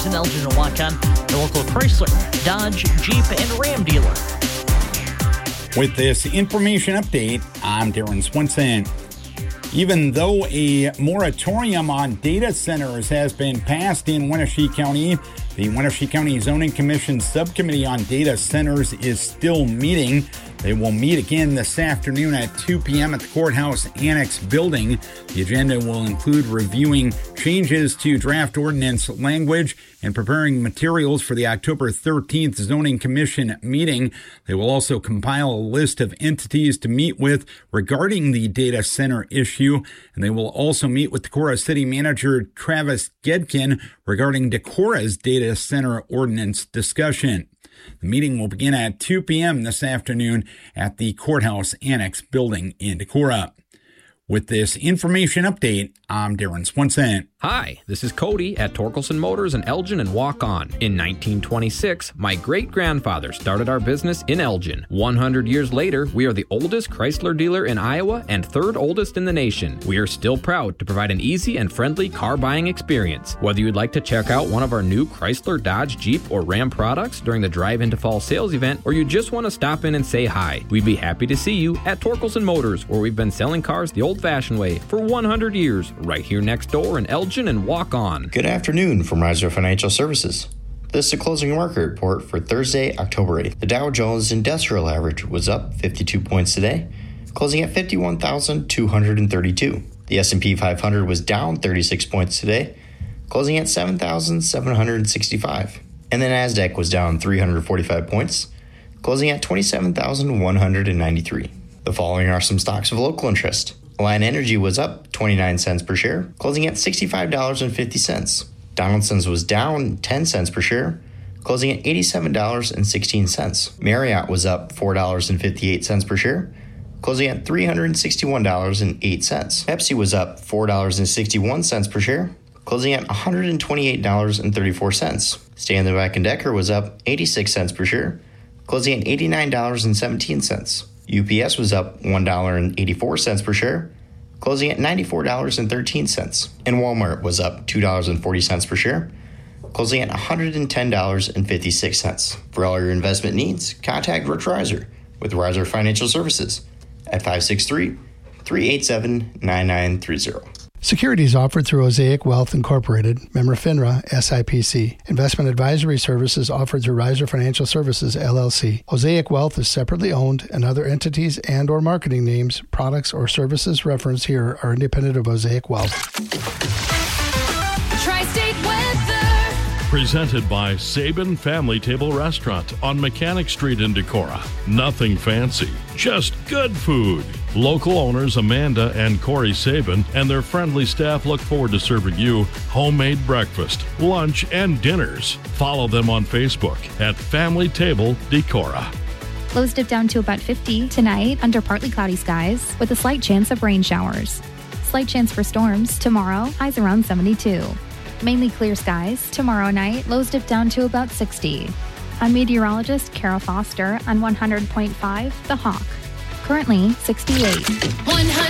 in Elgin and Waukegan, the local Chrysler, Dodge, Jeep, and Ram dealer. With this information update, I'm Darren Swinson. Even though a moratorium on data centers has been passed in Wenatchee County, the Wenatchee County Zoning Commission Subcommittee on Data Centers is still meeting. They will meet again this afternoon at 2 p.m. at the Courthouse Annex building. The agenda will include reviewing changes to draft ordinance language and preparing materials for the October 13th Zoning Commission meeting. They will also compile a list of entities to meet with regarding the data center issue, and they will also meet with Decorah City Manager Travis Gedkin regarding Decorah's data center ordinance discussion. The meeting will begin at 2 p.m. this afternoon at the Courthouse Annex building in Decorah. With this information update, I'm Darren Swinson. Hi, this is Cody at Torkelson Motors in Elgin and Waukegan. In 1926, my great-grandfather started our business in Elgin. 100 years later, we are the oldest Chrysler dealer in Iowa and third oldest in the nation. We are still proud to provide an easy and friendly car buying experience. Whether you'd like to check out one of our new Chrysler, Dodge, Jeep, or Ram products during the Drive Into Fall sales event, or you just want to stop in and say hi, we'd be happy to see you at Torkelson Motors, where we've been selling cars the old-fashioned way for 100 years, right here next door in Elgin and Waukegan. Good afternoon from Riser Financial Services. This is a closing market report for Thursday, October 8th. The Dow Jones Industrial Average was up 52 points today, closing at 51,232. The S&P 500 was down 36 points today, closing at 7,765. And the Nasdaq was down 345 points, closing at 27,193. The following are some stocks of local interest. Alliant Energy was up 29 cents per share, closing at $65.50. Donaldson's was down 10 cents per share, closing at $87.16. Marriott was up $4.58 per share, closing at $361.08. Pepsi was up $4.61 per share, closing at $128.34. Stanley Black & Decker was up 86 cents per share, closing at $89.17. UPS was up $1.84 per share, closing at $94.13. And Walmart was up $2.40 per share, closing at $110.56. For all your investment needs, contact Rich Riser with Riser Financial Services at 563-387-9930. Securities offered through Osaic Wealth Incorporated, member FINRA, SIPC. Investment advisory services offered through Riser Financial Services, LLC. Osaic Wealth is separately owned, and other entities and or marketing names, products, or services referenced here are independent of Osaic Wealth. Tri-State weather. Presented by Sabin Family Table Restaurant on Mechanic Street in Decorah. Nothing fancy, just good food. Local owners Amanda and Corey Sabin and their friendly staff look forward to serving you homemade breakfast, lunch, and dinners. Follow them on Facebook at Family Table Decorah. Lows dip down to about 50 tonight under partly cloudy skies with a slight chance of rain showers. Slight chance for storms tomorrow, highs around 72. Mainly clear skies tomorrow night, lows dip down to about 60. I'm meteorologist Kara Foster on 100.5 The Hawk. Currently 68. 100.